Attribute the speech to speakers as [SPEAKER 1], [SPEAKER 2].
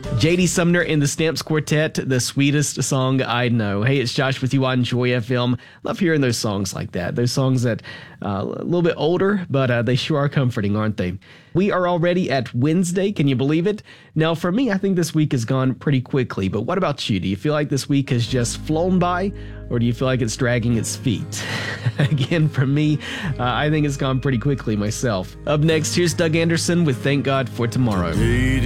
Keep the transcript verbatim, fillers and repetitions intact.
[SPEAKER 1] J D Sumner and the Stamps Quartet, The Sweetest Song I Know. Hey, it's Josh with you on Joy F M. Love hearing those songs like that. Those songs that uh, a little bit older, but uh, they sure are comforting, aren't they? We are already at Wednesday. Can you believe it? Now, for me, I think this week has gone pretty quickly. But what about you? Do you feel like this week has just flown by, or do you feel like it's dragging its feet? Again, for me, uh, I think it's gone pretty quickly myself. Up next, here's Doug Anderson with Thank God for Tomorrow.